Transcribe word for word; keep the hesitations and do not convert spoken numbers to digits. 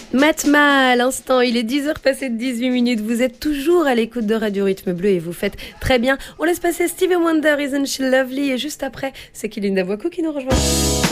Matma, à l'instant, il est dix heures passées de dix-huit minutes. Vous êtes toujours à l'écoute de Radio Rythme Bleu et vous faites très bien. On laisse passer Stevie Wonder, Isn't She Lovely? Et juste après, c'est Kylian Davoikou qui nous rejoint.